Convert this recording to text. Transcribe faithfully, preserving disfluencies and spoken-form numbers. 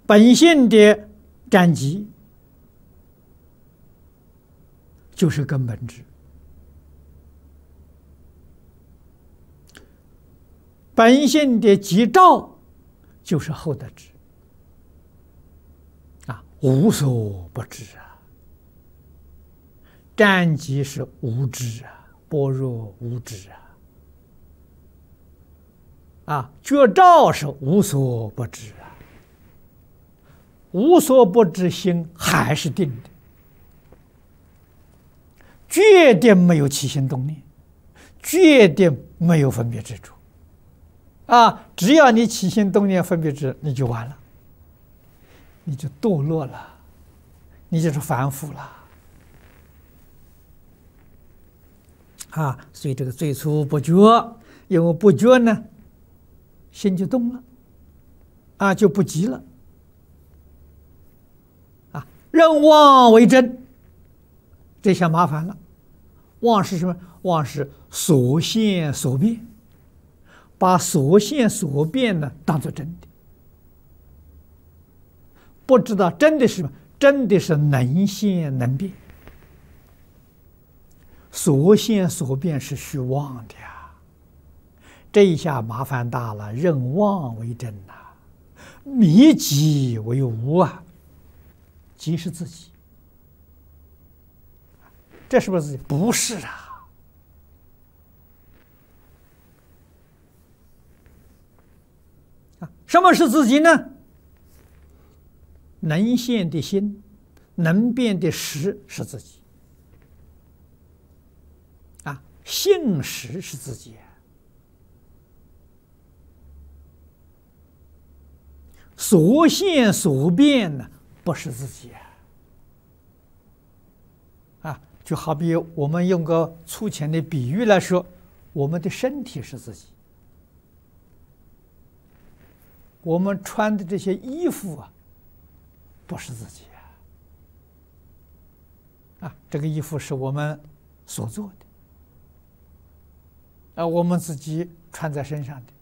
本性的占极就是根本智，本性的极照就是后得智啊，无所不知啊。占极是无知啊，般若无知啊。啊，觉照是无所不知啊，无所不知心还是定的，决定没有起心动念，决定没有分别执着。啊，只要你起心动念、分别执，你就完了，你就堕落了，你就是凡夫了。啊，所以这个最初不觉，因为不觉呢，心就动了，啊，就不急了，啊，认妄为真，这下麻烦了。妄是什么？妄是所现所变，把所现所变呢当作真的，不知道真的是什么？真的是能现能变，所现所变是虚妄的呀。这一下麻烦大了，认妄为真呐、啊，迷己为无啊，即是自己，这是不是自己？不是啊，啊，什么是自己呢？能现的心，能变的识是自己，啊，性识是自己。所现所变呢，不是自己啊！啊，就好比我们用个粗浅的比喻来说，我们的身体是自己，我们穿的这些衣服啊，不是自己啊！啊，这个衣服是我们所做的，啊，我们自己穿在身上的。